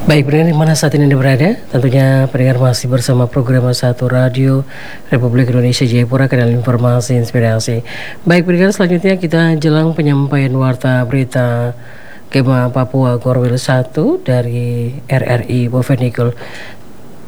Baik, pendengar di mana saat ini Anda berada? Tentunya pendengar masih bersama program Satu Radio Republik Indonesia Jayapura, kanal informasi inspirasi. Baik, pendengar, selanjutnya kita jelang penyampaian warta berita Kema Papua Korwil 1 dari RRI Boven Eagle.